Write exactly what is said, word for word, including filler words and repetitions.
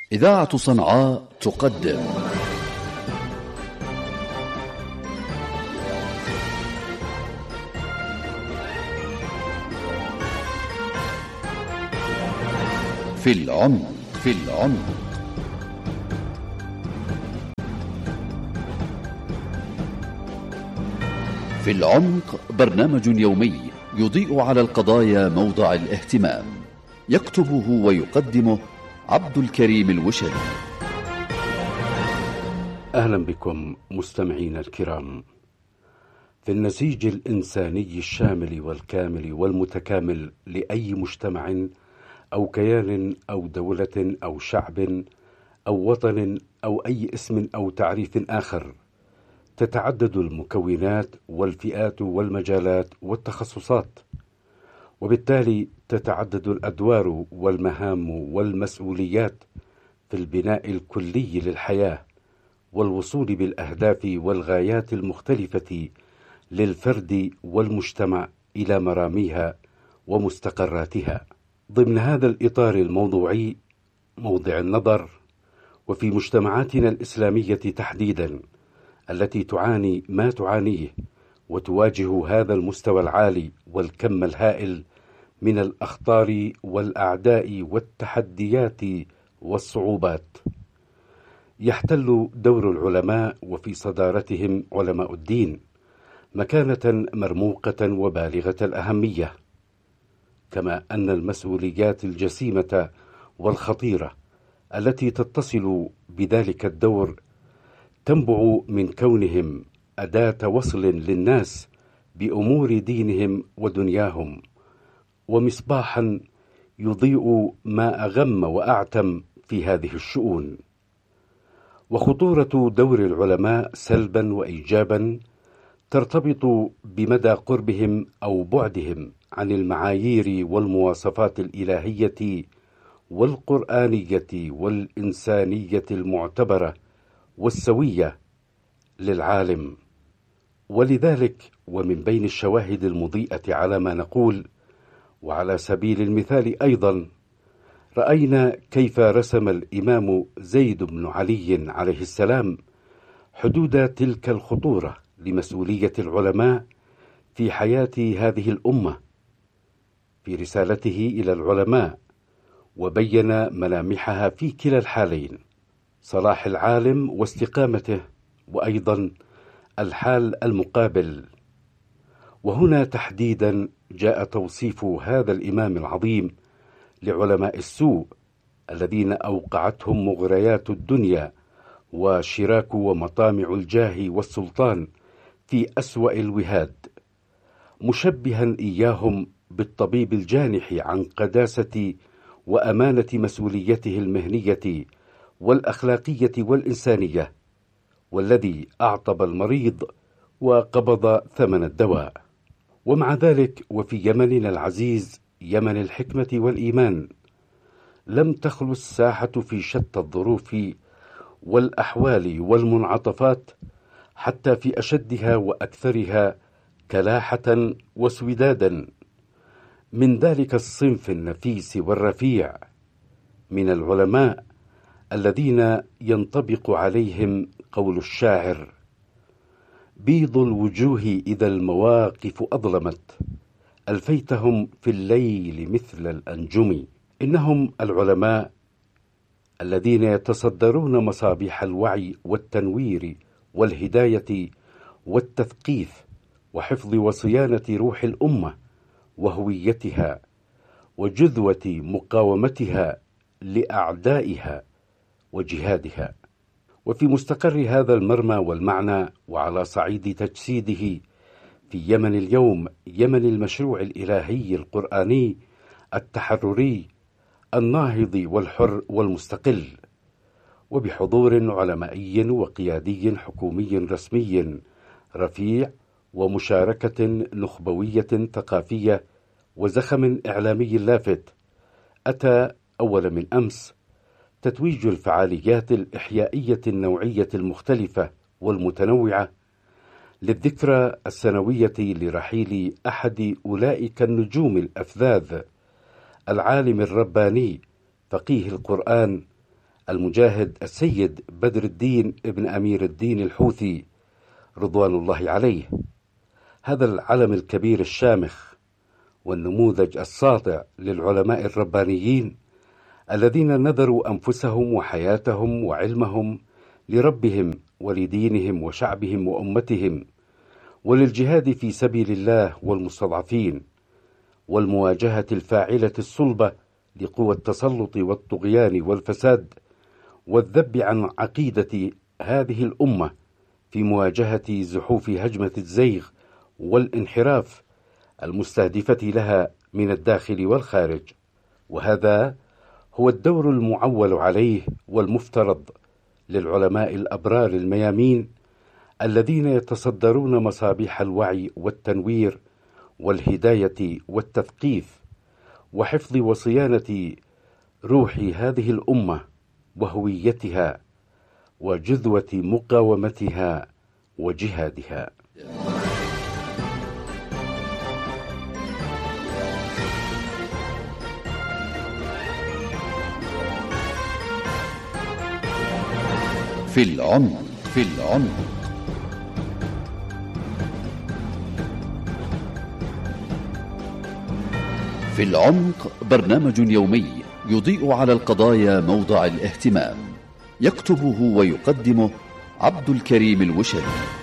إذاعة صنعاء تقدم في العمق في العمق في العمق برنامج يومي يضيء على القضايا موضع الاهتمام، يكتبه ويقدمه عبد الكريم الوشري. أهلا بكم مستمعينا الكرام. في النسيج الإنساني الشامل والكامل والمتكامل لأي مجتمع أو كيان أو دولة أو شعب أو وطن أو أي اسم أو تعريف آخر، تتعدد المكونات والفئات والمجالات والتخصصات، وبالتالي تتعدد الأدوار والمهام والمسؤوليات في البناء الكلي للحياة والوصول بالأهداف والغايات المختلفة للفرد والمجتمع إلى مراميها ومستقراتها. ضمن هذا الإطار الموضوعي موضع النظر، وفي مجتمعاتنا الإسلامية تحديدا التي تعاني ما تعانيه وتواجه هذا المستوى العالي والكم الهائل من الأخطار والأعداء والتحديات والصعوبات، يحتل دور العلماء وفي صدارتهم علماء الدين مكانة مرموقة وبالغة الأهمية، كما أن المسؤوليات الجسيمة والخطيرة التي تتصل بذلك الدور تنبع من كونهم أداة وصل للناس بأمور دينهم ودنياهم، ومصباحا يضيء ما أغم وأعتم في هذه الشؤون. وخطورة دور العلماء سلبا وإيجابا ترتبط بمدى قربهم أو بعدهم عن المعايير والمواصفات الإلهية والقرآنية والإنسانية المعتبرة والسوية للعالم. ولذلك ومن بين الشواهد المضيئة على ما نقول، وعلى سبيل المثال أيضا، رأينا كيف رسم الإمام زيد بن علي عليه السلام حدود تلك الخطورة لمسؤولية العلماء في حياة هذه الأمة في رسالته إلى العلماء، وبين ملامحها في كلا الحالين، صلاح العالم واستقامته، وأيضا الحال المقابل. وهنا تحديدا جاء توصيف هذا الإمام العظيم لعلماء السوء الذين أوقعتهم مغريات الدنيا وشراك ومطامع الجاه والسلطان في أسوأ الوهاد، مشبها إياهم بالطبيب الجانح عن قداسة وأمانة مسؤوليته المهنية والأخلاقية والإنسانية، والذي أعطب المريض وقبض ثمن الدواء. ومع ذلك وفي يمننا العزيز، يمن الحكمة والإيمان، لم تخلو الساحة في شتى الظروف والأحوال والمنعطفات حتى في أشدها وأكثرها كلاحة وسودادا من ذلك الصنف النفيس والرفيع من العلماء الذين ينطبق عليهم قول الشاعر: بيض الوجوه إذا المواقف أظلمت، ألفيتهم في الليل مثل الأنجم. إنهم العلماء الذين يتصدرون مصابيح الوعي والتنوير والهداية والتثقيف وحفظ وصيانة روح الأمة وهويتها وجذوة مقاومتها لأعدائها وجهادها. وفي مستقر هذا المرمى والمعنى، وعلى صعيد تجسيده في يمن اليوم، يمن المشروع الإلهي القرآني التحرري الناهض والحر والمستقل، وبحضور علمائي وقيادي حكومي رسمي رفيع، ومشاركة نخبوية ثقافية وزخم إعلامي لافت، أتى أول من أمس تتويج الفعاليات الإحيائية النوعية المختلفة والمتنوعة للذكرى السنوية لرحيل أحد أولئك النجوم الأفذاذ، العالم الرباني فقيه القرآن المجاهد السيد بدر الدين ابن أمير الدين الحوثي رضوان الله عليه. هذا العلم الكبير الشامخ والنموذج الساطع للعلماء الربانيين الذين نذروا أنفسهم وحياتهم وعلمهم لربهم ولدينهم وشعبهم وأمتهم، وللجهاد في سبيل الله والمستضعفين، والمواجهة الفاعلة الصلبة لقوى التسلط والطغيان والفساد، والذب عن عقيدة هذه الأمة في مواجهة زحوف هجمة الزيغ والانحراف المستهدفة لها من الداخل والخارج. وهذا هو الدور المعول عليه والمفترض للعلماء الأبرار الميامين الذين يتصدرون مصابيح الوعي والتنوير والهداية والتثقيف وحفظ وصيانة روح هذه الأمة وهويتها وجذوة مقاومتها وجهادها. في العمق في العمق في العمق برنامج يومي يضيء على القضايا موضع الاهتمام، يكتبه ويقدمه عبد الكريم الوشري.